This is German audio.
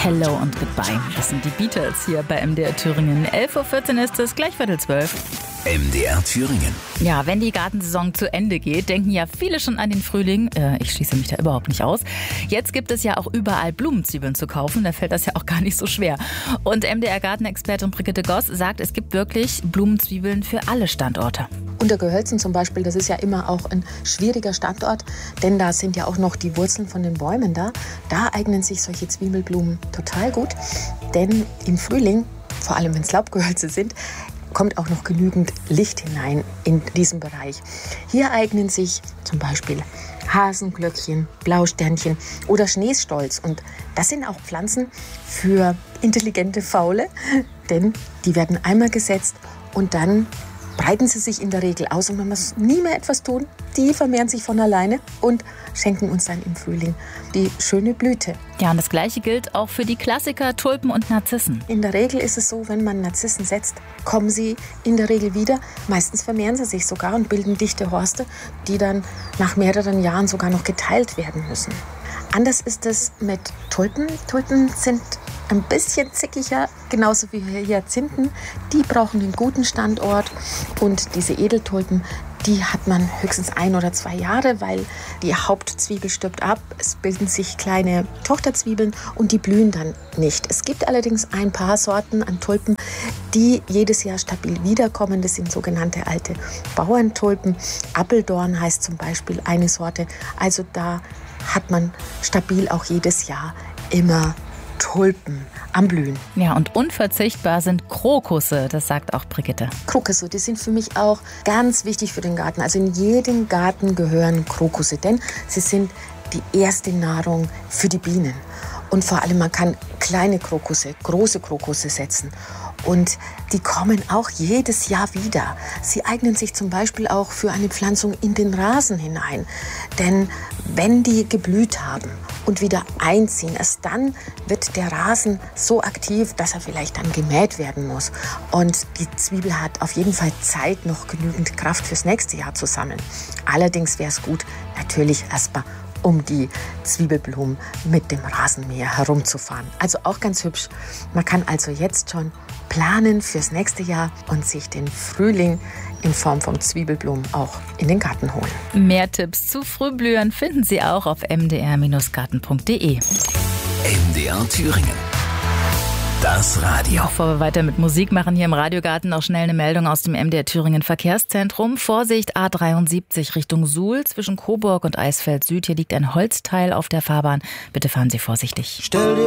Hello und Goodbye. Das sind die Beatles hier bei MDR Thüringen. 11.14 Uhr ist es, gleich 11:15. MDR Thüringen. Ja, wenn die Gartensaison zu Ende geht, denken ja viele schon an den Frühling. Ich schließe mich da überhaupt nicht aus. Jetzt gibt es ja auch überall Blumenzwiebeln zu kaufen. Da fällt das ja auch gar nicht so schwer. Und MDR-Gartenexpertin Brigitte Goss sagt, es gibt wirklich Blumenzwiebeln für alle Standorte. Untergehölzen zum Beispiel, das ist ja immer auch ein schwieriger Standort, denn da sind ja auch noch die Wurzeln von den Bäumen da. Da eignen sich solche Zwiebelblumen total gut, denn im Frühling, vor allem wenn es Laubgehölze sind, kommt auch noch genügend Licht hinein in diesen Bereich. Hier eignen sich zum Beispiel Hasenglöckchen, Blausternchen oder Schneestolz. Und das sind auch Pflanzen für intelligente Faule, denn die werden einmal gesetzt und dann breiten sie sich in der Regel aus und man muss nie mehr etwas tun. Die vermehren sich von alleine und schenken uns dann im Frühling die schöne Blüte. Ja, und das Gleiche gilt auch für die Klassiker Tulpen und Narzissen. In der Regel ist es so, wenn man Narzissen setzt, kommen sie in der Regel wieder. Meistens vermehren sie sich sogar und bilden dichte Horste, die dann nach mehreren Jahren sogar noch geteilt werden müssen. Anders ist es mit Tulpen. Tulpen sind ein bisschen zickiger, genauso wie Hyazinthen. Die brauchen einen guten Standort und diese Edeltulpen, die hat man höchstens 1 oder 2 Jahre, weil die Hauptzwiebel stirbt ab. Es bilden sich kleine Tochterzwiebeln und die blühen dann nicht. Es gibt allerdings ein paar Sorten an Tulpen, die jedes Jahr stabil wiederkommen. Das sind sogenannte alte Bauerntulpen. Appeldorn heißt zum Beispiel eine Sorte. Also da hat man stabil auch jedes Jahr immer Tulpen am Blühen. Ja, und unverzichtbar sind Krokusse, das sagt auch Brigitte. Krokusse, die sind für mich auch ganz wichtig für den Garten. Also in jedem Garten gehören Krokusse, denn sie sind die erste Nahrung für die Bienen. Und vor allem, man kann kleine Krokusse, große Krokusse setzen. Und die kommen auch jedes Jahr wieder. Sie eignen sich zum Beispiel auch für eine Pflanzung in den Rasen hinein. Denn wenn die geblüht haben und wieder einziehen, erst dann wird der Rasen so aktiv, dass er vielleicht dann gemäht werden muss. Und die Zwiebel hat auf jeden Fall Zeit, noch genügend Kraft fürs nächste Jahr zu sammeln. Allerdings wäre es gut, natürlich erstmal um die Zwiebelblumen mit dem Rasenmäher herumzufahren. Also auch ganz hübsch. Man kann also jetzt schon planen fürs nächste Jahr und sich den Frühling in Form von Zwiebelblumen auch in den Garten holen. Mehr Tipps zu Frühblühern finden Sie auch auf mdr-garten.de. MDR Thüringen. Das Radio. Bevor wir weiter mit Musik machen, hier im Radiogarten noch schnell eine Meldung aus dem MDR Thüringen Verkehrszentrum. Vorsicht A73 Richtung Suhl zwischen Coburg und Eisfeld Süd. Hier liegt ein Holzteil auf der Fahrbahn. Bitte fahren Sie vorsichtig.